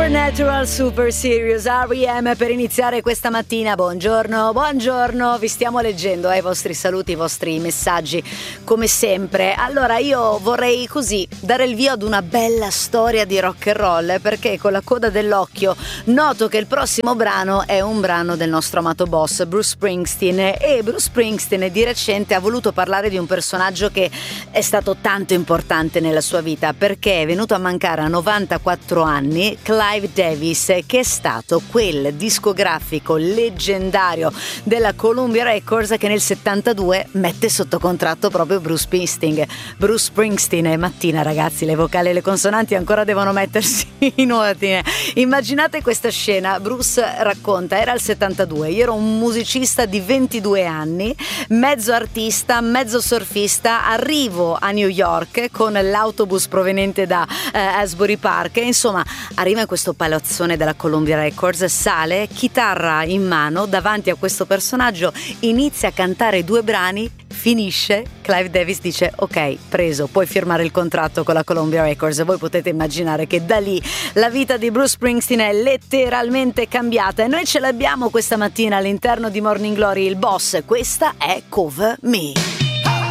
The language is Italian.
Supernatural Super Serious R.E.M. per iniziare questa mattina. Buongiorno, vi stiamo leggendo i vostri saluti, i vostri messaggi come sempre. Allora io vorrei così dare il via ad una bella storia di rock and roll, perché con la coda dell'occhio noto che il prossimo brano è un brano del nostro amato boss Bruce Springsteen, e Bruce Springsteen di recente ha voluto parlare di un personaggio che è stato tanto importante nella sua vita, perché è venuto a mancare a 94 anni Clive Davis, che è stato quel discografico leggendario della Columbia Records che nel 72 mette sotto contratto proprio Bruce Springsteen. Mattina ragazzi, le vocali e le consonanti ancora devono mettersi in ordine. Immaginate questa scena. Bruce racconta: era il 72, io ero un musicista di 22 anni, mezzo artista, mezzo surfista, arrivo a New York con l'autobus proveniente da Asbury Park, e insomma arriva in questo palazzone della Columbia Records, sale, chitarra in mano, davanti a questo personaggio inizia a cantare 2 brani, finisce, Clive Davis dice: ok, preso, puoi firmare il contratto con la Columbia Records. Voi potete immaginare che da lì la vita di Bruce Springsteen è letteralmente cambiata, e noi ce l'abbiamo questa mattina all'interno di Morning Glory, il boss. Questa è Cover Me.